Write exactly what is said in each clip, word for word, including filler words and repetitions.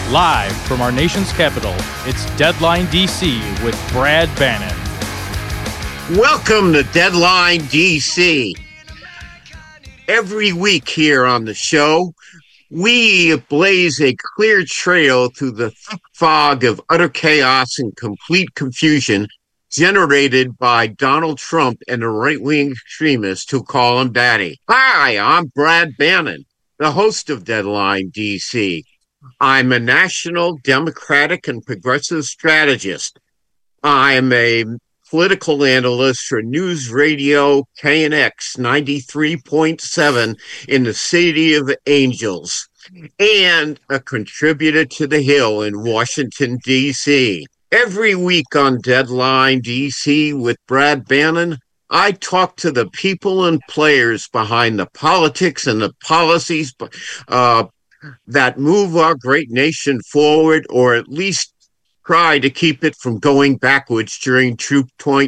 Live from our nation's capital, it's Deadline D C with Brad Bannon. Welcome to Deadline D C. Every week here on the show, we blaze a clear trail through the thick fog of utter chaos and complete confusion generated by Donald Trump and the right-wing extremists who call him daddy. Hi, I'm Brad Bannon, the host of Deadline D C. I'm a national Democratic and progressive strategist. I'm a political analyst for News Radio K N X ninety-three point seven in the City of Angels, and a contributor to The Hill in Washington, D C. Every week on Deadline D C with Brad Bannon, I talk to the people and players behind the politics and the policies uh, that move our great nation forward, or at least try to keep it from going backwards during Trump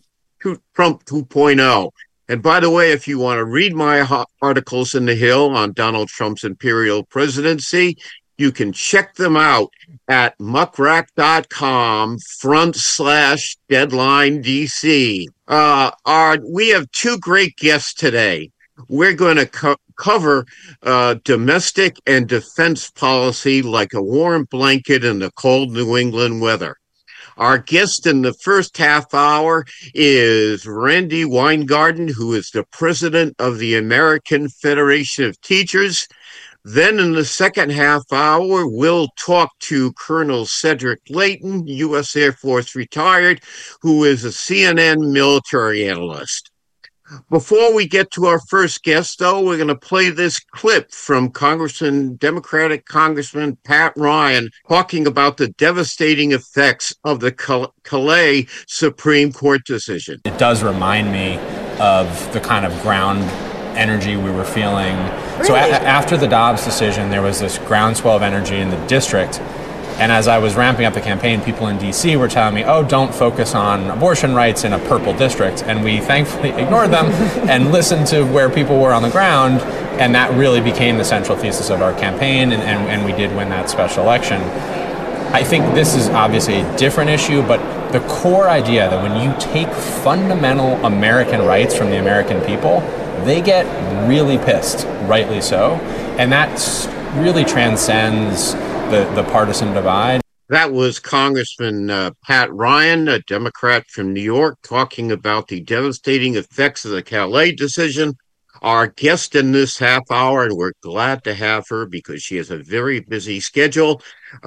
two point oh. And by the way, if you want to read my articles in The Hill on Donald Trump's imperial presidency, you can check them out at muckrack.com front slash deadline DC. Uh, our, we have two great guests today. We're going to co- cover uh, domestic and defense policy like a warm blanket in the cold New England weather. Our guest in the first half hour is Randi Weingarten, who is the president of the American Federation of Teachers. Then in the second half hour, we'll talk to Colonel Cedric Leighton, U S Air Force retired, who is a C N N military analyst. Before we get to our first guest, though, we're going to play this clip from Congressman, Democratic Congressman Pat Ryan talking about the devastating effects of the Calais Supreme Court decision. It does remind me of the kind of ground energy we were feeling. Really? So a- after the Dobbs decision, there was this groundswell of energy in the district. And as I was ramping up the campaign, people in D C were telling me, oh, don't focus on abortion rights in a purple district. And we thankfully ignored them and listened to where people were on the ground. And that really became the central thesis of our campaign. And, and, and we did win that special election. I think this is obviously a different issue, but the core idea that when you take fundamental American rights from the American people, they get really pissed, rightly so. And that really transcends The, the partisan divide. That was Congressman uh, Pat Ryan, a Democrat from New York, talking about the devastating effects of the Calais decision. Our guest in this half hour, and we're glad to have her because she has a very busy schedule,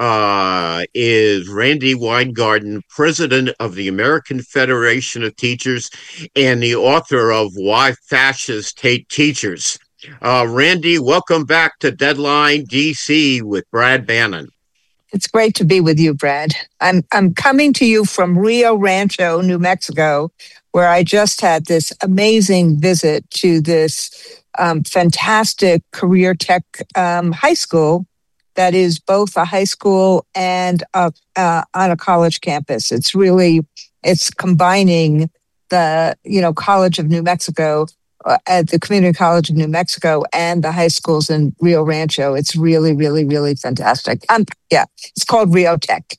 uh, is Randi Weingarten, president of the American Federation of Teachers and the author of Why Fascists Hate Teachers. Uh, Randi, welcome back to Deadline D C with Brad Bannon. It's great to be with you, Brad. I'm I'm coming to you from Rio Rancho, New Mexico, where I just had this amazing visit to this um, fantastic career tech um, high school that is both a high school and a, uh, on a college campus. It's really, it's combining the, you know, College of New Mexico at the Community College of New Mexico and the high schools in Rio Rancho. It's really, really, really fantastic. Um, yeah, it's called Rio Tech.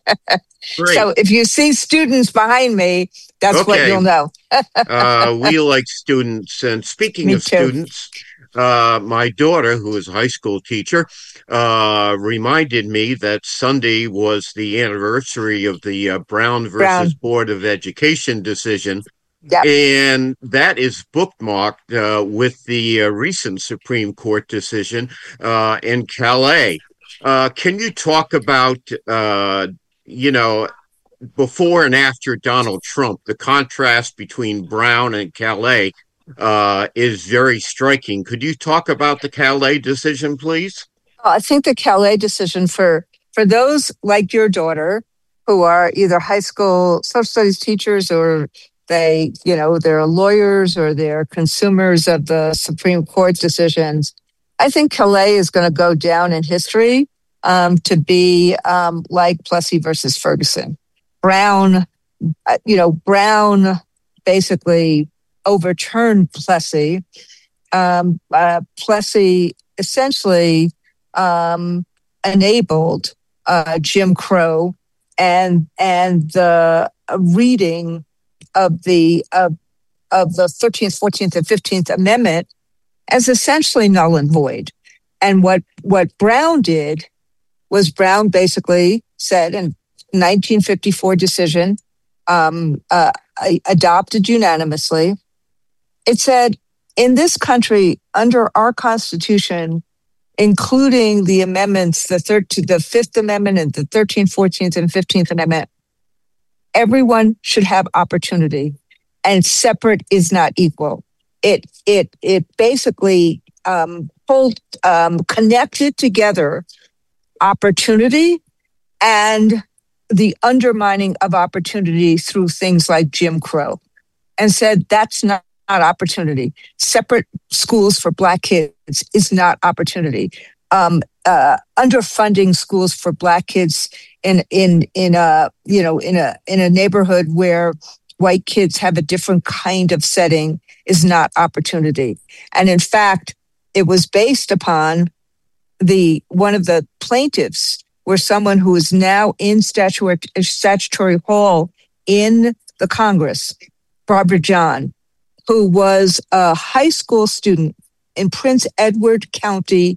So if you see students behind me, that's okay. What you'll know. uh, we like students. And speaking Me of too. students, uh, my daughter, who is a high school teacher, uh, reminded me that Sunday was the anniversary of the uh, Brown versus Brown. Board of Education decision. Yep. And that is bookmarked uh, with the uh, recent Supreme Court decision uh, in Calais. Uh, can you talk about, uh, you know, before and after Donald Trump, the contrast between Brown and Calais uh, is very striking. Could you talk about the Calais decision, please? I think the Calais decision for, for those like your daughter who are either high school social studies teachers or they, you know, they're lawyers or they're consumers of the Supreme Court decisions. I think Calais is going to go down in history um, to be um, like Plessy versus Ferguson. Brown, uh, you know, Brown basically overturned Plessy. Um, uh, Plessy essentially um, enabled uh, Jim Crow and and the reading of the of, of the thirteenth, fourteenth, and fifteenth Amendment as essentially null and void. And what what Brown did was Brown basically said in nineteen fifty-four decision, um, uh, adopted unanimously. It said, in this country, under our Constitution, including the amendments, the third, the Fifth Amendment and the thirteenth, fourteenth, and fifteenth Amendment, everyone should have opportunity, and separate is not equal. It it it basically um, pulled um, connected together opportunity and the undermining of opportunity through things like Jim Crow, and said that's not. Not opportunity. Separate schools for Black kids is not opportunity. Um, uh, underfunding schools for Black kids in in in a you know in a in a neighborhood where white kids have a different kind of setting is not opportunity. And in fact, it was based upon the one of the plaintiffs, were someone who is now in statutory statutory hall in the Congress, Barbara John, who was a high school student in Prince Edward County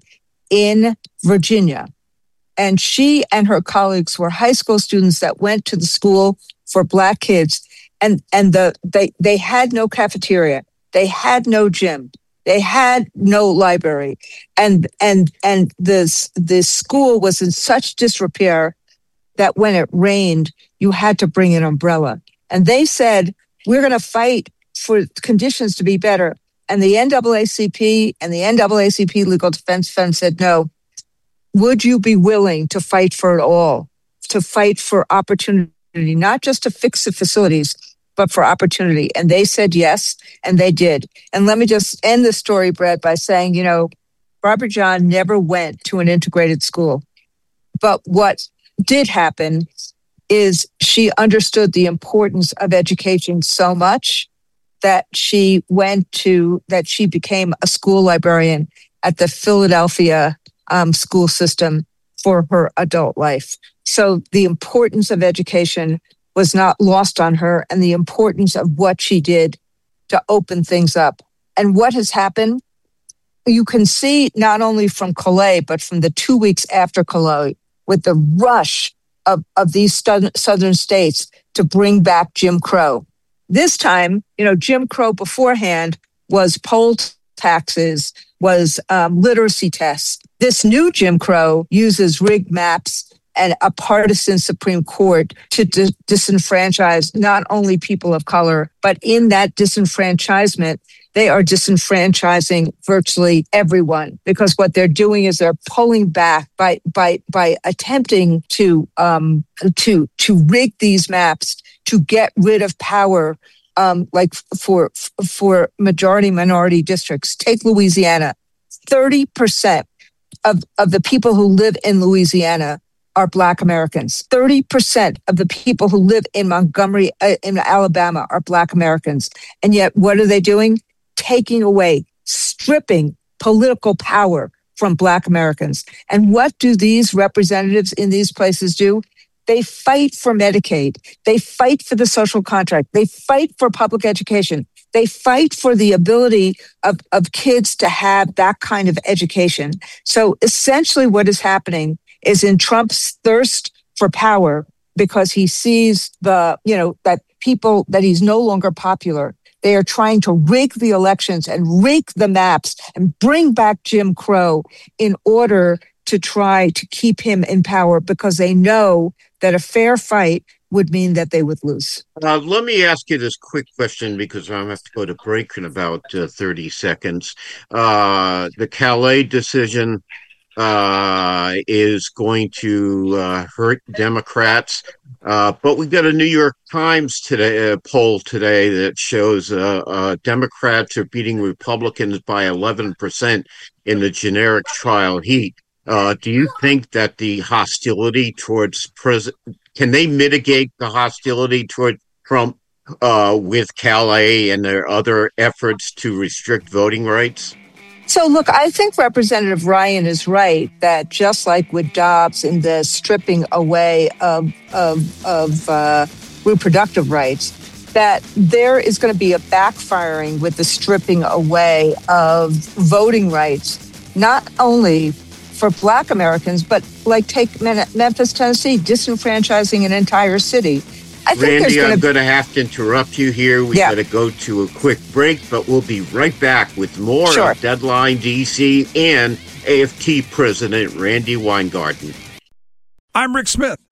in Virginia. And she and her colleagues were high school students that went to the school for Black kids. And, and the they, they had no cafeteria. They had no gym. They had no library. And and and this this school was in such disrepair that when it rained, you had to bring an umbrella. And they said, we're going to fight for conditions to be better. And the N double A C P and the N double A C P Legal Defense Fund said, no, would you be willing to fight for it all, to fight for opportunity, not just to fix the facilities, but for opportunity? And they said yes, and they did. And let me just end the story, Brett, by saying, you know, Barbara John never went to an integrated school. But what did happen is she understood the importance of education so much that she went to, that she became a school librarian at the Philadelphia um, school system for her adult life. So the importance of education was not lost on her, and the importance of what she did to open things up. And what has happened, you can see not only from Calais, but from the two weeks after Calais, with the rush of, of these southern states to bring back Jim Crow. This time, you know, Jim Crow beforehand was poll taxes, was um, literacy tests. This new Jim Crow uses rigged maps and a partisan Supreme Court to dis- disenfranchise not only people of color, but in that disenfranchisement, they are disenfranchising virtually everyone, because what they're doing is they're pulling back by by by attempting to um, to to rig these maps to get rid of power, um, like for for majority minority districts. Take Louisiana, thirty percent of of the people who live in Louisiana are Black Americans. thirty percent of the people who live in Montgomery, uh, in Alabama, are Black Americans. And yet, what are they doing? Taking away, stripping political power from Black Americans. And what do these representatives in these places do? They fight for Medicaid. They fight for the social contract. They fight for public education. They fight for the ability of, of kids to have that kind of education. So essentially what is happening is, in Trump's thirst for power, because he sees the, you know, that people, that he's no longer popular, they are trying to rig the elections and rig the maps and bring back Jim Crow in order to try to keep him in power, because they know that a fair fight would mean that they would lose. Uh, let me ask you this quick question, because I have to go to break in about uh, thirty seconds. Uh, the Calais decision uh, is going to uh, hurt Democrats. Uh, but we've got a New York Times today uh, poll today that shows uh, uh, Democrats are beating Republicans by eleven percent in the generic trial heat. Uh, do you think that the hostility towards president, can they mitigate the hostility toward Trump uh, with Calais and their other efforts to restrict voting rights? So, look, I think Representative Ryan is right that just like with Dobbs and the stripping away of of, of uh, reproductive rights, that there is going to be a backfiring with the stripping away of voting rights, not only for Black Americans, but like take Memphis, Tennessee, disenfranchising an entire city. I think Randy, gonna... I'm going to have to interrupt you here. We yeah. got to go to a quick break, but we'll be right back with more sure. of Deadline D C and A F T President Randi Weingarten. I'm Rick Smith,